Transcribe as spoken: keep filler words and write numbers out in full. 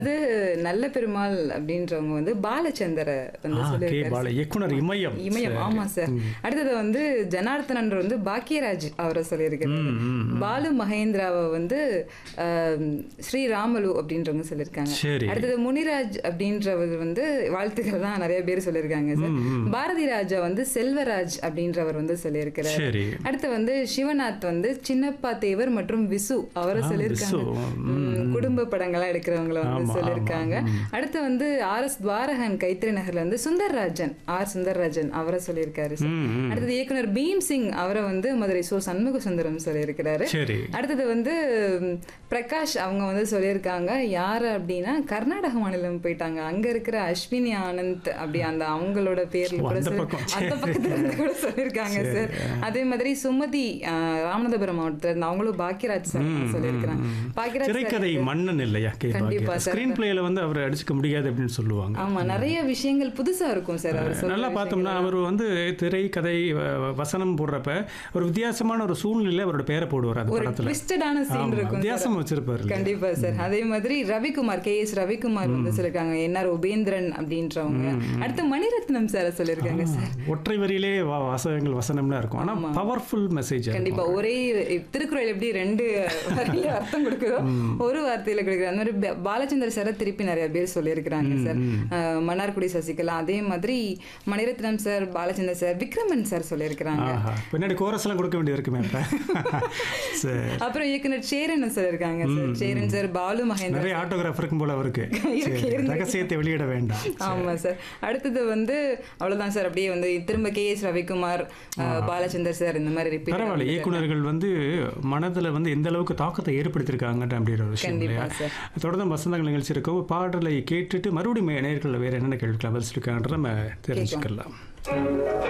அது நல்ல பெருமாள் அப்படின்றவங்க வந்து பாலச்சந்தர வந்து ஆ, கே. சொல்லியிருக்காரு பால சார். இயக்குனர் இமயம். இமயம் சரி. ஆமா சார். ம். அடுத்தது வந்து ஜனார்த்தனன் வந்து பாக்கியராஜ் அவரை சொல்லியிருக்காரு. ம், ம், ம். பாலு மகேந்திராவை வந்து ஆம், ஸ்ரீராமலு அப்படின்றவங்க சொல்லியிருக்காங்க. சரி. அடுத்தது முனிராஜ் அப்படின்றவர் வந்து வாழ்த்துக்கள் தான் நிறைய பேர் சொல்லியிருக்காங்க சார். ம், ம். பாரதி ராஜா வந்து செல்வராஜ் அப்படின்றவர் வந்து சொல்லியிருக்கிறார். சரி. அடுத்து வந்து சிவநாத் வந்து சின்னப்பா தேவர் மற்றும் விசு அவரை ஆ, சொல்லியிருக்காங்க. விசு. ம், ம், ம். குடும்ப படங்களா எடுக்கிறவங்கள வந்து ஆமா, சொல்லியிருக்காங்க. ஆமா. ம். அடுத்து வந்து ஆர் எஸ் துவாரகன் கைத்திரி நகர்ல வந்து சுந்தர்ராஜன் ஆர் சுந்தர்ராஜன் அவரை சொல்லியிருக்காரு சார். ம், ம். அடுத்தது இயக்குனர் பீம் சிங் அவரை வந்து மதுரை சோ சண்முக சுந்தரம் சொல்லியிருக்கிறாரு. சரி. அடுத்தது வந்து ம், பிரகாஷ் அவங்க வந்து சொல்லியிருக்காங்க யாரு அப்படின்னா கர்நாடக மாநிலம் போயிட்டாங்க. அங்க இருக்கிற அஸ்வினி ஆனந்த் அப்படி அந்த அவங்களோட பேர்ல ஓ, கூட அந்த சொல்லி- பக்கம். அந்த பக்கத்துல இருந்து கூட சொல்லியிருக்காங்க சார். அதே மாதிரி சுமதி ஆ, ராமநாதபுரம் மாவட்டத்துல இருந்து அவங்களும் பாக்கியராஜ் சார் ம், சொல்லியிருக்கிறாங்க. ம், ம். பாக்கியராஜ் திரைக்கதை சார் மன்னன் இல்லையா கே. கண்டிப்பா பாக்யராஜ். சார். ஸ்கிரீன் பிளேல வந்து அவரை அடிச்சுக்க முடியாது அப்படின்னு சொல்லுவாங்க. ஆமா நிறைய விஷயங்கள் புதுசா இருக்கும் சார் அவர் சொல்ற நல்லா பார்த்தோம்னா விஷயங்கள். அவர் வந்து திரை கதை வ- வசனம் போடுறப்ப ஒரு வித்தியாசமான ஒரு சூழ்நிலை அவரோட பேரை போடுவார் அந்த ஒரு படத்துல. ட்விஸ்டடான சீன் ஆமா, இருக்கும் வித்தியாசம் வச்சிருப்பாரு இல்லையா? கண்டிப்பா சார். அதே மாதிரி ரவிக்குமார் கே எஸ் ரவிக்குமார் வந்து சொல்லிருக்காங்க என்ஆர் உபேந்திரன் அப்படின்றவங்க. அடுத்து மணிரத்னம் சார் சொல்லியிருக்காங்க சார். ஒற்றை வரியிலே வ- வாசகங்கள் வசனம்லாம் இருக்கும் ஆனா ஆமா. Powerful message. கண்டிப்பா ஒரே திருக்குறள் எப்படி ரெண்டு வரியில அர்த்தம் கொடுக்குதோ ஒரு வார்த்தையில கொடுக்குற அந்த மாதிரி பா- பாலச்சந்தர் சார் திருப்பி நிறைய பேர் சொல்லியிருக்கிறாங்க சார். அஹ், மன்னார்குடி சசிகலா அதே மாதிரி Mani Ratnam sir Balachander sir Vikraman sir சொல்லியிருக்கிறாங்க. ஆஹா, பின்னாடி கோரஸ் எல்லாம் கொடுக்க வேண்டியது இருக்குமே இப்ப. சரி. அப்புறம் இயக்குனர் சேரன் சொல்லியிருக்காங்க சார். சேரன் சார் பாலு மகேந்திரன் நிறைய ஆட்டோகிராஃப் இருக்கும் போல அவருக்கு. இருக்கு, சரி, இருக்கு. ரகசியத்தை வெளியிட வேண்டாம். ஆமா சார். அடுத்தது வந்து அவ்வளவுதான் சார். அப்படியே வந்து திரும்ப கே எஸ் ரவிக்குமார் அஹ், பாலச்சந்தர் சார் இந்த மாதிரி repeat பரவாயில்ல, பண்ணிட்டு இயக்குனர்கள் வந்து மனதுல வந்து எந்த அளவுக்கு தாக்கத்தை ஏற்படுத்தியிருக்காங்க அப்படின்ற ஒரு விஷயம் கண்டிப்பா இல்லையா? சார். தொடர்ந்து வசந்தங்கள் நிகழ்ச்சி இருக்கும். பாடலை கேட்டுட்டு மறுபடியும் நேயர்கள் வேற என்னென்ன கேள்விகள் பதில் இருக்காங்கன்றத நம்ம தெரிஞ்சுக்கலாம்.